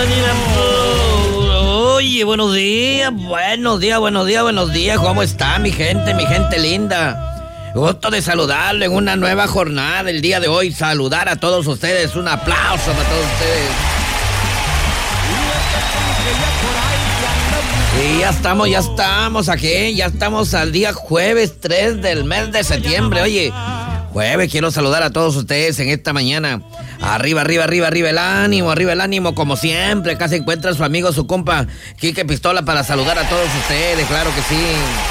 Oye, buenos días, ¿cómo está mi gente linda? Gusto de saludarlo en una nueva jornada el día de hoy, saludar a todos ustedes, un aplauso para todos ustedes. Y ya estamos aquí, ya estamos al día jueves 3 del mes de septiembre, oye. Jueves, quiero saludar a todos ustedes en esta mañana. Arriba el ánimo, como siempre. Acá se encuentra su amigo, su compa, Quique Pistola, para saludar a todos ustedes, claro que sí.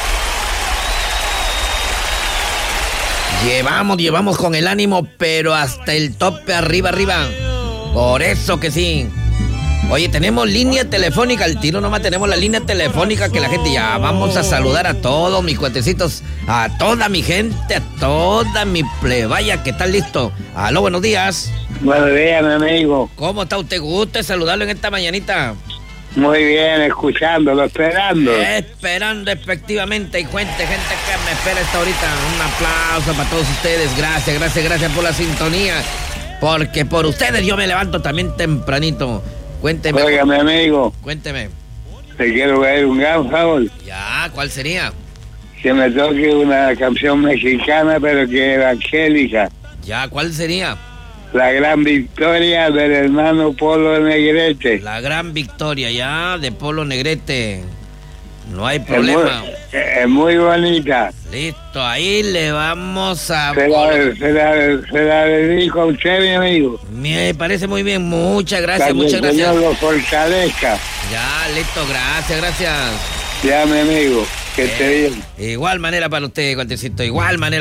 Llevamos con el ánimo, pero hasta el tope, arriba. Por eso que sí. Oye, tenemos línea telefónica, al tiro nomás tenemos la línea telefónica que la gente ya. Vamos a saludar a todos mis cuatecitos, a toda mi gente, a toda mi plebaya que está listo. Aló, buenos días. Buenos días, mi amigo. ¿Cómo está usted? Gusto saludarlo en esta mañanita. Muy bien, escuchándolo, esperando. Esperando efectivamente, y cuente gente que me espera esta ahorita. Un aplauso para todos ustedes, gracias por la sintonía, porque por ustedes yo me levanto también tempranito. Cuénteme. Oiga, mi amigo. Cuénteme. Te quiero pedir un gran favor. Ya, ¿cuál sería? Que me toque una canción mexicana, pero que evangélica. Ya, ¿cuál sería? La gran victoria del hermano Polo Negrete. La gran victoria, ya, de Polo Negrete. No hay problema. Es muy bonita. Listo, ahí le vamos a... Se la dedico a usted, mi amigo. Me parece muy bien, muchas gracias. Que el Señor lo fortalezca. Ya, listo, gracias. Ya, mi amigo, que esté bien. Igual manera para usted, cuantecito, igual manera.